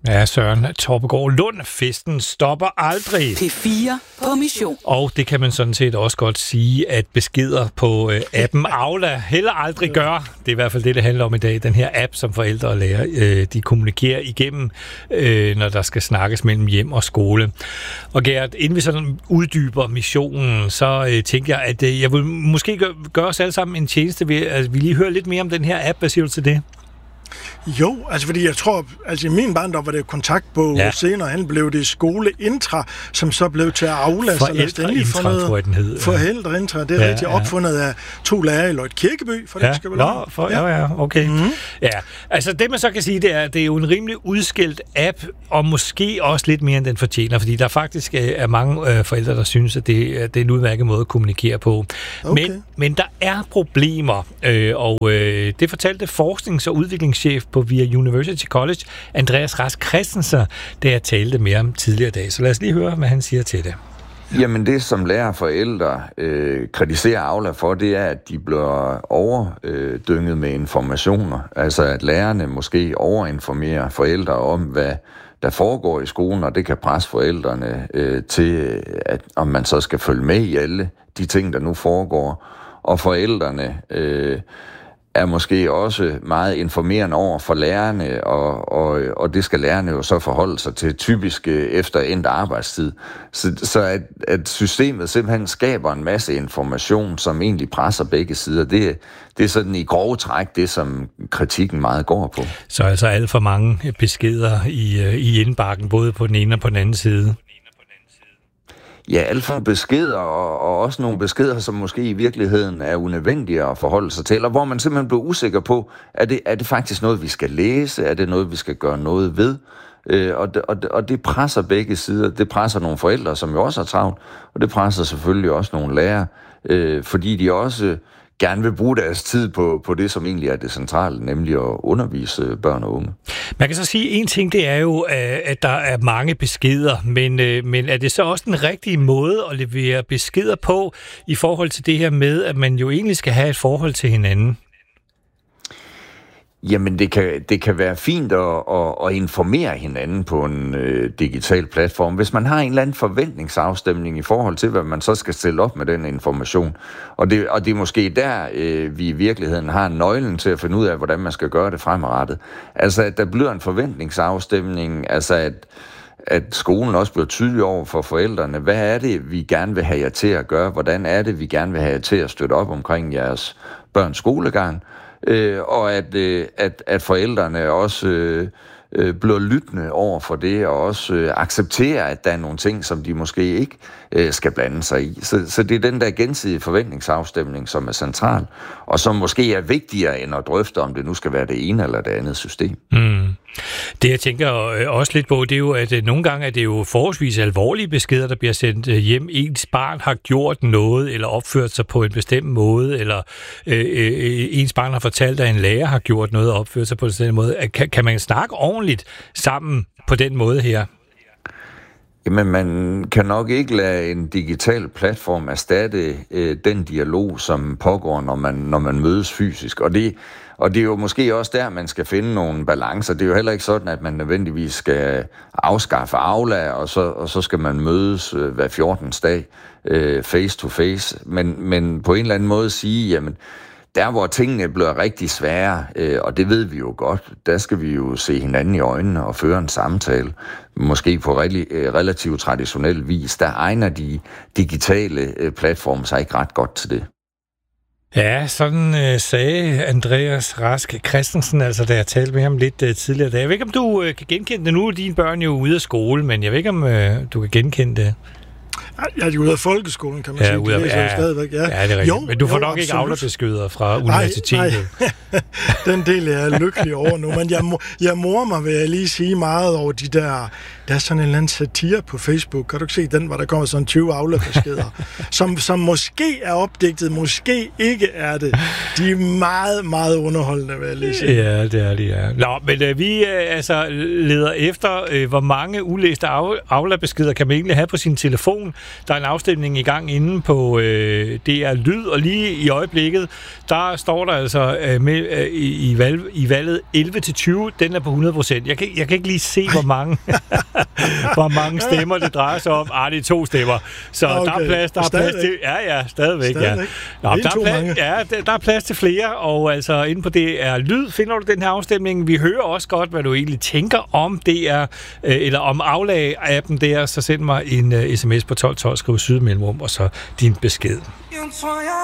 Ja, Søren Torpegaard Lund, festen stopper aldrig. P4 på mission. Og det kan man sådan set også godt sige, at beskeder på appen Aula heller aldrig gør. Det er i hvert fald det handler om i dag. Den her app, som forældre og lærere, de kommunikerer igennem, når der skal snakkes mellem hjem og skole. Og Gert, inden vi sådan uddyber missionen, så tænker jeg, at jeg vil måske gøre os alle sammen en tjeneste ved, at vi lige hører lidt mere om den her app. Hvad siger du til det? Jo, altså fordi jeg tror, altså i min barndom var det kontaktbog, senere hen blev det skoleintra, som så blev til Aula. Forældreintra, tror jeg den hed. Forældreintra, det er rigtig opfundet af 2 lærere i Lloyd Kirkeby, for det skal vel okay. Ja, altså det man så kan sige, det er jo en rimelig udskilt app, og måske også lidt mere end den fortjener, fordi der faktisk er mange forældre, der synes, at det er en udmærket måde at kommunikere på. Okay. Men der er problemer, og det fortalte forsknings- og udviklingschef på VIA University College, Andreas Rask Christensen, da jeg talte med ham tidligere i dag. Så lad os lige høre, hvad han siger til det. Jamen det, som lærer og forældre kritiserer Aula for, det er, at de bliver overdynget med informationer. Altså at lærerne måske overinformerer forældre om, hvad der foregår i skolen, og det kan presse forældrene til, at om man så skal følge med i alle de ting, der nu foregår. Og forældrene er måske også meget informerende over for lærerne, og det skal lærerne jo så forholde sig til, typisk efter endt arbejdstid. Så at systemet simpelthen skaber en masse information, som egentlig presser begge sider, det er sådan i grove træk det, som kritikken meget går på. Så altså alt for mange beskeder i indbakken, både på den ene og på den anden side? Ja, alt for beskeder, og også nogle beskeder, som måske i virkeligheden er unødvendige at forholde sig til, eller hvor man simpelthen bliver usikker på, er det faktisk noget, vi skal læse? Er det noget, vi skal gøre noget ved? Og det presser begge sider. Det presser nogle forældre, som jo også har travlt, og det presser selvfølgelig også nogle lærere, fordi de også gerne vil bruge deres tid på det, som egentlig er det centrale, nemlig at undervise børn og unge. Man kan så sige, en ting, det er jo, at der er mange beskeder, men er det så også den rigtige måde at levere beskeder på, i forhold til det her med, at man jo egentlig skal have et forhold til hinanden? Jamen, det kan være fint at informere hinanden på en digital platform, hvis man har en eller anden forventningsafstemning i forhold til, hvad man så skal stille op med den information. Og det er måske der, vi i virkeligheden har nøglen til at finde ud af, hvordan man skal gøre det fremadrettet. Altså, at der bliver en forventningsafstemning, altså at skolen også bliver tydelig over for forældrene. Hvad er det, vi gerne vil have jer til at gøre? Hvordan er det, vi gerne vil have jer til at støtte op omkring jeres børns skolegang? Og at forældrene også bliver lyttende over for det, og også accepterer, at der er nogle ting, som de måske ikke skal blande sig i. Så det er den der gensidige forventningsafstemning, som er central, og som måske er vigtigere end at drøfte, om det nu skal være det ene eller det andet system. Det jeg tænker også lidt på, det er jo, at nogle gange er det jo forholdsvis alvorlige beskeder, der bliver sendt hjem. Ens barn har gjort noget, eller opført sig på en bestemt måde, eller ens barn har fortalt, at en lærer har gjort noget og opført sig på en bestemt måde. Kan man snakke ordentligt sammen på den måde her? Jamen, man kan nok ikke lade en digital platform erstatte den dialog, som pågår, når man mødes fysisk. Og det er jo måske også der, man skal finde nogle balancer. Det er jo heller ikke sådan, at man nødvendigvis skal afskaffe Aula, og så skal man mødes hver 14. dag face to face. Men på en eller anden måde sige, jamen, der hvor tingene bliver rigtig svære, og det ved vi jo godt, der skal vi jo se hinanden i øjnene og føre en samtale, måske på relativt traditionel vis. Der egner de digitale platforme sig ikke ret godt til det. Ja, sådan sagde Andreas Rask Christensen, altså da jeg talte med ham lidt tidligere. Jeg ved ikke, om du kan genkende det. Nu er dine børn jo ude af skole, men jeg ved ikke, om du kan genkende det. Jeg er jo ude af folkeskolen, kan man sige. Ude af, stadigvæk. Ja, det er rigtigt. Jo, men du får nok ikke Aula-beskeder fra universitetet. Nej. Den del er jeg lykkelig over nu. Men jeg morer mig, vil jeg lige sige, meget over de der... Der er sådan en eller anden satire på Facebook. Kan du ikke se den, hvor der kommer sådan 20 Aula-beskeder? som måske er opdigtet, måske ikke er det. De er meget, meget underholdende, vil jeg lige sige. Ja, det er de, ja. Nå, men vi leder efter, hvor mange ulæste Aula-beskeder kan man egentlig have på sin telefon. Der er en afstemning i gang inde på DR Lyd, og lige i øjeblikket, der står der altså i valget 11-20, den er på 100%. Jeg kan ikke lige se, hvor mange stemmer det drejer sig om. Det er 2 stemmer. Så okay. der er plads til... Ja, stadigvæk. Ja. Nå, der er plads til flere, og altså inde på DR Lyd finder du den her afstemning. Vi hører også godt, hvad du egentlig tænker om DR, eller om Aflag-appen der, så send mig en sms på 1212, skriv Syd Mellemrum, og så din besked.